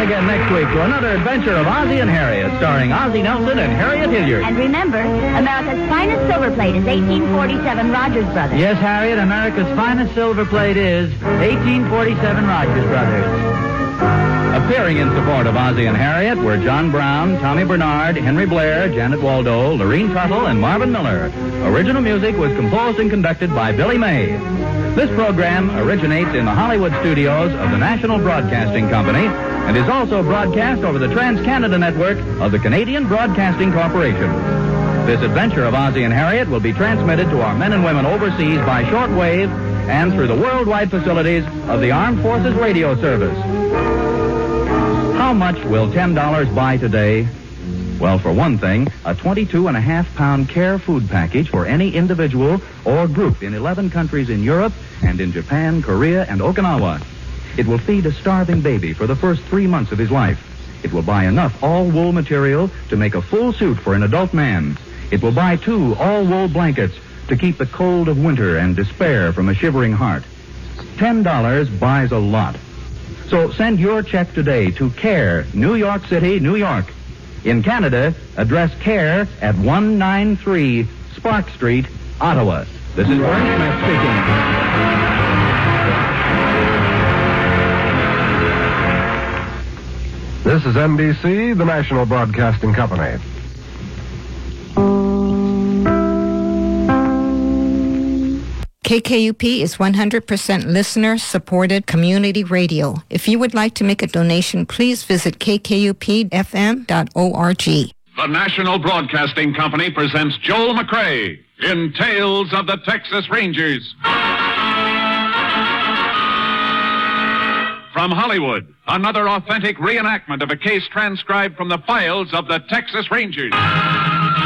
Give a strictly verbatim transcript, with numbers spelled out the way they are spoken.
again next week to another adventure of Ozzie and Harriet, starring Ozzie Nelson and Harriet Hilliard. And remember, America's finest silver plate is eighteen forty-seven Rogers Brothers. Yes, Harriet, America's finest silver plate is eighteen forty-seven Rogers Brothers. Appearing in support of Ozzie and Harriet were John Brown, Tommy Bernard, Henry Blair, Janet Waldo, Lorene Tuttle, and Marvin Miller. Original music was composed and conducted by Billy May. This program originates in the Hollywood studios of the National Broadcasting Company and is also broadcast over the Trans-Canada Network of the Canadian Broadcasting Corporation. This adventure of Ozzie and Harriet will be transmitted to our men and women overseas by shortwave and through the worldwide facilities of the Armed Forces Radio Service. How much will ten dollars buy today? Well, for one thing, a twenty-two and a half pound care food package for any individual or group in eleven countries in Europe and in Japan, Korea, and Okinawa. It will feed a starving baby for the first three months of his life. It will buy enough all-wool material to make a full suit for an adult man. It will buy two all-wool blankets to keep the cold of winter and despair from a shivering heart. ten dollars buys a lot. So send your check today to CARE, New York City, New York. In Canada, address CARE at one ninety-three Spark Street, Ottawa. This is Warren Smith speaking. This is N B C, the National Broadcasting Company. K K U P is one hundred percent listener-supported community radio. If you would like to make a donation, please visit k k u p f m dot org. The National Broadcasting Company presents Joel McCrea in Tales of the Texas Rangers. From Hollywood, another authentic reenactment of a case transcribed from the files of the Texas Rangers.